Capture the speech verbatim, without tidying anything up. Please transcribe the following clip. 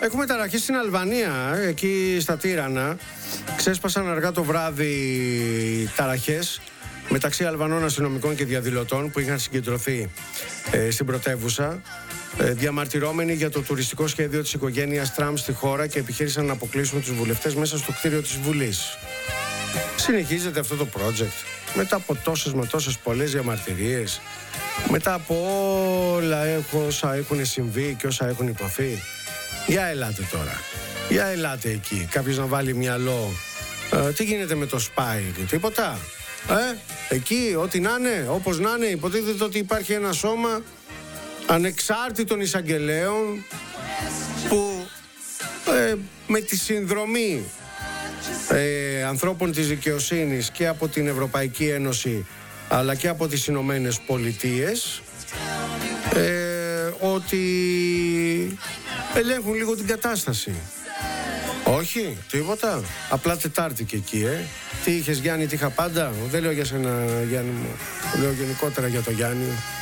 Έχουμε ταραχές στην Αλβανία, εκεί στα Τύρανα. Ξέσπασαν αργά το βράδυ ταραχές μεταξύ Αλβανών αστυνομικών και διαδηλωτών που είχαν συγκεντρωθεί ε, στην πρωτεύουσα, ε, διαμαρτυρώμενοι για το τουριστικό σχέδιο της οικογένειας Τραμπ στη χώρα και επιχείρησαν να αποκλείσουν τους βουλευτές μέσα στο κτίριο της Βουλής. Συνεχίζεται αυτό το project μετά από τόσες με τόσες πολλές διαμαρτυρίες, μετά από όλα όσα έχουν συμβεί και όσα έχουν υποθεί. Για ελάτε τώρα, για ελάτε εκεί, κάποιος να βάλει μυαλό. ε, Τι γίνεται με το Spy, τίποτα? Ε, εκεί ό,τι να είναι, όπως να είναι, υποτίθεται ότι υπάρχει ένα σώμα ανεξάρτητων εισαγγελέων που ε, με τη συνδρομή ε, ανθρώπων της δικαιοσύνης και από την Ευρωπαϊκή Ένωση αλλά και από τις Ηνωμένες Πολιτείες ε, ότι ελέγχουν λίγο την κατάσταση. Όχι, τίποτα. Απλά Τετάρτη και εκεί, ε. Τι είχες, Γιάννη, τι είχα πάντα? Δεν λέω για σένα, Γιάννη μου. Λέω γενικότερα για το Γιάννη.